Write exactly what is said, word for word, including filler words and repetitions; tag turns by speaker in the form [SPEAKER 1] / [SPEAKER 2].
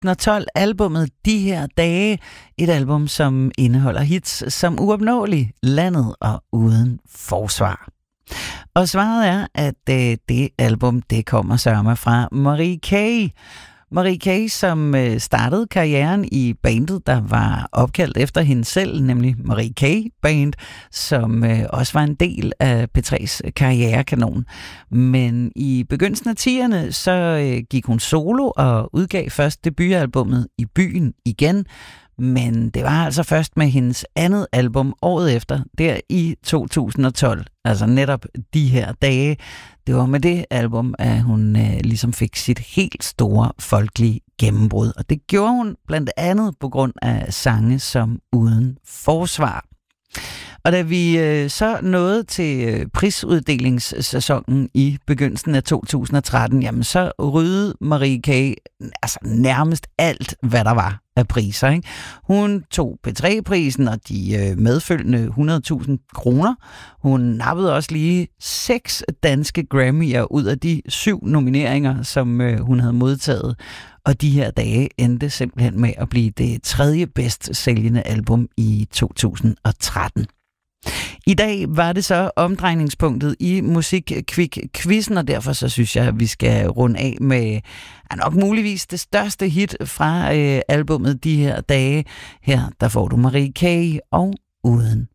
[SPEAKER 1] tusind og tolv albumet De her dage. Et album, som indeholder hits som Uopnåelig, Landet og Uden forsvar. Og svaret er, at øh, det album, det kommer sørme fra Marie K. Marie K., som øh, startede karrieren i bandet, der var opkaldt efter hende selv, nemlig Marie K. Band, som øh, også var en del af P tre's karrierekanon. Men i begyndelsen af tierne, så øh, gik hun solo og udgav først debutalbummet I byen igen. Men det var altså først med hendes andet album året efter, der i to tusind og tolv, altså netop De her dage. Det var med det album, at hun øh, ligesom fik sit helt store folkelige gennembrud. Og det gjorde hun blandt andet på grund af sange som Uden forsvar. Og da vi øh, så nåede til øh, prisuddelingsssæsonen i begyndelsen af to tusind og tretten, jamen så ryddede Marie K. altså nærmest alt, hvad der var af priser. Ikke? Hun tog P tre-prisen og de øh, medfølgende hundrede tusind kroner. Hun nappede også lige seks danske Grammy'er ud af de syv nomineringer, som øh, hun havde modtaget. Og De her dage endte simpelthen med at blive det tredje bedst sælgende album i to tusind og tretten. I dag var det så omdrejningspunktet i Musikquick-quizzen, og derfor så synes jeg, at vi skal runde af med ja, nok muligvis det største hit fra øh, albummet De her dage. Her der får du Marie K. og Uden